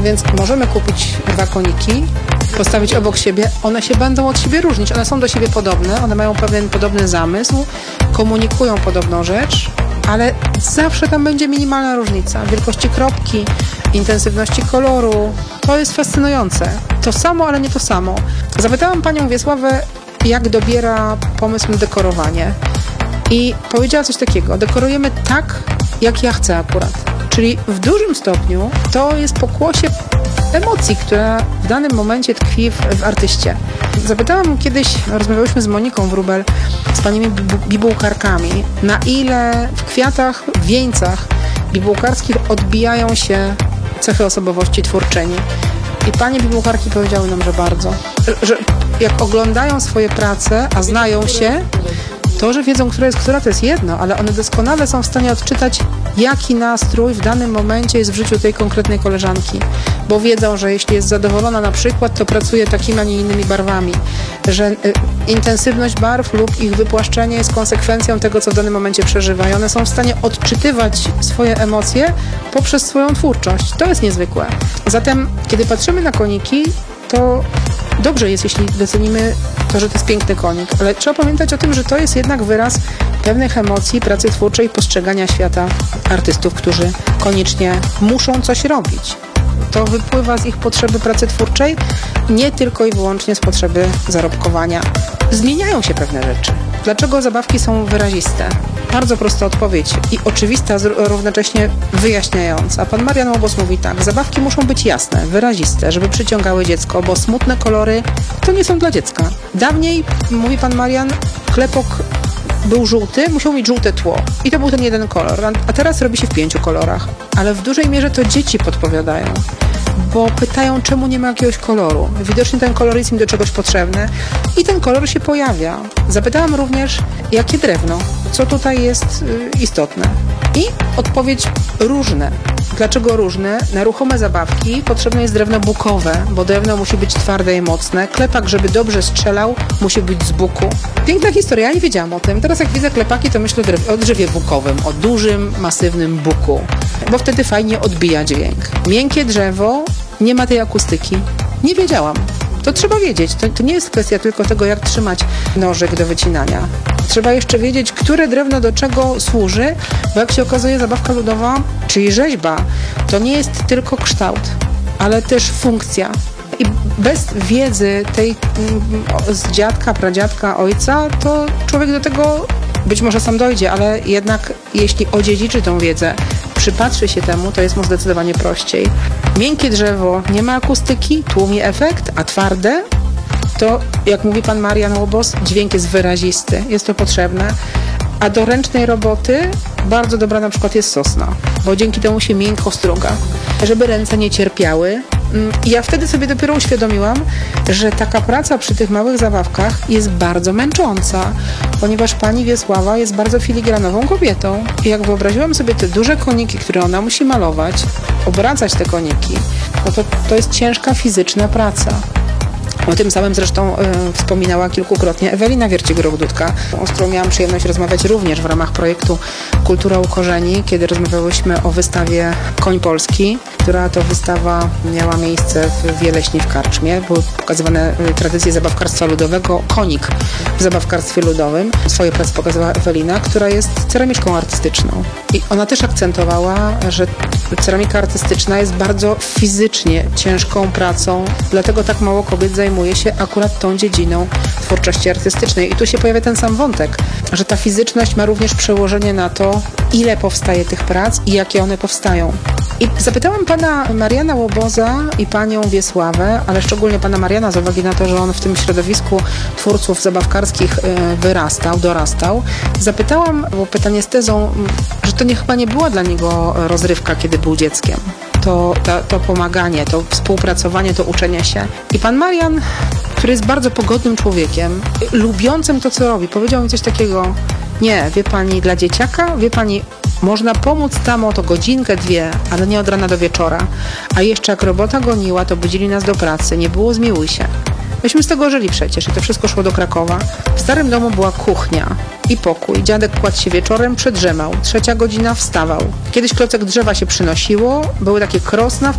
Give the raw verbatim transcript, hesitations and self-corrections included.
Więc możemy kupić dwa koniki, postawić obok siebie, one się będą od siebie różnić, one są do siebie podobne, one mają pewien podobny zamysł, komunikują podobną rzecz, ale zawsze tam będzie minimalna różnica wielkości kropki, intensywności koloru. To jest fascynujące. To samo, ale nie to samo. Zapytałam panią Wiesławę, jak dobiera pomysł na dekorowanie. I powiedziała coś takiego: dekorujemy tak, jak ja chcę akurat. Czyli w dużym stopniu to jest pokłosie emocji, która w danym momencie tkwi w, w artyście. Zapytałam kiedyś, rozmawiałyśmy z Moniką Wróbel, z panimi bibułkarkami, na ile w kwiatach, w wieńcach bibułkarskich odbijają się cechy osobowości twórczyni. I panie bibułkarki powiedziały nam, że bardzo. Że jak oglądają swoje prace, a znają się, to, że wiedzą, która jest która, to jest jedno, ale one doskonale są w stanie odczytać, jaki nastrój w danym momencie jest w życiu tej konkretnej koleżanki. Bo wiedzą, że jeśli jest zadowolona na przykład, to pracuje takimi, a nie innymi barwami. Że y, intensywność barw lub ich wypłaszczenie jest konsekwencją tego, co w danym momencie przeżywa. I one są w stanie odczytywać swoje emocje poprzez swoją twórczość. To jest niezwykłe. Zatem, kiedy patrzymy na koniki, to dobrze jest, jeśli docenimy to, że to jest piękny konik, ale trzeba pamiętać o tym, że to jest jednak wyraz pewnych emocji, pracy twórczej, postrzegania świata artystów, którzy koniecznie muszą coś robić. To wypływa z ich potrzeby pracy twórczej, nie tylko i wyłącznie z potrzeby zarobkowania. Zmieniają się pewne rzeczy. Dlaczego zabawki są wyraziste? Bardzo prosta odpowiedź i oczywista, równocześnie wyjaśniająca. Pan Marian Łobos mówi tak: zabawki muszą być jasne, wyraziste, żeby przyciągały dziecko, bo smutne kolory to nie są dla dziecka. Dawniej, mówi pan Marian, klepok był żółty, musiał mieć żółte tło. I to był ten jeden kolor. A teraz robi się w pięciu kolorach. Ale w dużej mierze to dzieci podpowiadają, bo pytają, czemu nie ma jakiegoś koloru. Widocznie ten kolor jest im do czegoś potrzebny i ten kolor się pojawia. Zapytałam również, jakie drewno, co tutaj jest y, istotne. I odpowiedź: różne. Dlaczego różne? Na ruchome zabawki potrzebne jest drewno bukowe, bo drewno musi być twarde i mocne. Klepak, żeby dobrze strzelał, musi być z buku. Piękna historia, ja nie wiedziałam o tym. Teraz jak widzę klepaki, to myślę o drzewie bukowym, o dużym, masywnym buku, bo wtedy fajnie odbija dźwięk. Miękkie drzewo nie ma tej akustyki. Nie wiedziałam. To trzeba wiedzieć. To, to nie jest kwestia tylko tego, jak trzymać nożyk do wycinania. Trzeba jeszcze wiedzieć, które drewno do czego służy, bo jak się okazuje, zabawka ludowa, czyli rzeźba, to nie jest tylko kształt, ale też funkcja. I bez wiedzy tej z dziadka, pradziadka, ojca, to człowiek do tego być może sam dojdzie, ale jednak jeśli odziedziczy tą wiedzę, przypatrzy się temu, to jest mu zdecydowanie prościej. Miękkie drzewo nie ma akustyki, tłumi efekt, a twarde to, jak mówi pan Marian Łobos, dźwięk jest wyrazisty, jest to potrzebne. A do ręcznej roboty bardzo dobra na przykład jest sosna, bo dzięki temu się miękko struga, żeby ręce nie cierpiały. I ja wtedy sobie dopiero uświadomiłam, że taka praca przy tych małych zabawkach jest bardzo męcząca, ponieważ pani Wiesława jest bardzo filigranową kobietą. I jak wyobraziłam sobie te duże koniki, które ona musi malować, obracać te koniki, no to to jest ciężka fizyczna praca. O tym samym zresztą y, wspominała kilkukrotnie Ewelina Wiercik-Rogdudka, z którą miałam przyjemność rozmawiać również w ramach projektu Kultura u korzeni, kiedy rozmawiałyśmy o wystawie Koń Polski, która to wystawa miała miejsce w Wieleśni w Karczmie. Były pokazywane tradycje zabawkarstwa ludowego, konik w zabawkarstwie ludowym. Swoje prace pokazywała Ewelina, która jest ceramiczką artystyczną. I ona też akcentowała, że ceramika artystyczna jest bardzo fizycznie ciężką pracą, dlatego tak mało kobiet zajmuje się akurat tą dziedziną twórczości artystycznej. I tu się pojawia ten sam wątek, że ta fizyczność ma również przełożenie na to, ile powstaje tych prac i jakie one powstają. I zapytałam pana Mariana Łoboza i panią Wiesławę, ale szczególnie pana Mariana z uwagi na to, że on w tym środowisku twórców zabawkarskich wyrastał, dorastał. Zapytałam, bo pytanie z tezą, że to nie, chyba nie była dla niego rozrywka, kiedy był dzieckiem. To, to, to pomaganie, to współpracowanie, to uczenie się. I pan Marian, który jest bardzo pogodnym człowiekiem, lubiącym to, co robi, powiedział mi coś takiego: nie, wie pani, dla dzieciaka, wie pani, można pomóc tam o to godzinkę, dwie, ale nie od rana do wieczora. A jeszcze jak robota goniła, to budzili nas do pracy, nie było zmiłuj się. Myśmy z tego żyli przecież i to wszystko szło do Krakowa. W starym domu była kuchnia i pokój. Dziadek kładł się wieczorem, przedrzemał. Trzecia godzina wstawał. Kiedyś klocek drzewa się przynosiło, były takie krosna,